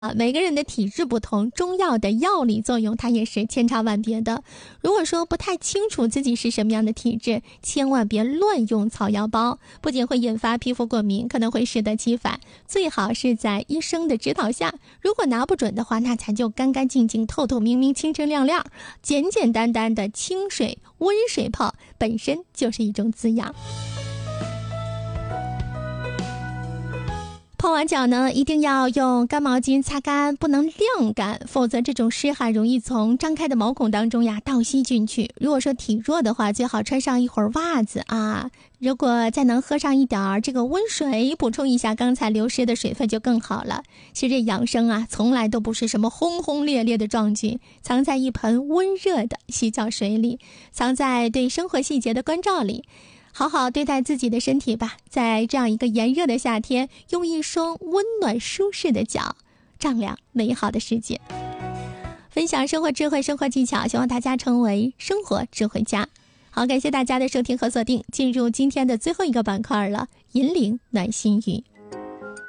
每个人的体质不同，中药的药理作用它也是千差万别的。如果说不太清楚自己是什么样的体质，千万别乱用草药包，不仅会引发皮肤过敏，可能会适得其反。最好是在医生的指导下，如果拿不准的话，那咱就干干净净、透透明明、清清亮亮，简简单单的清水、温水泡本身就是一种滋养。泡完脚呢，一定要用干毛巾擦干，不能晾干，否则这种湿汗容易从张开的毛孔当中倒吸进去。如果说体弱的话，最好穿上一会儿袜子啊。如果再能喝上一点这个温水，补充一下刚才流失的水分就更好了。其实养生啊，从来都不是什么轰轰烈烈的壮举，藏在一盆温热的洗脚水里，藏在对生活细节的关照里。好好对待自己的身体吧，在这样一个炎热的夏天，用一双温暖舒适的脚丈量美好的世界。分享生活智慧、生活技巧，希望大家成为生活智慧家。好，感谢大家的收听和锁定，进入今天的最后一个板块了，引领暖心语。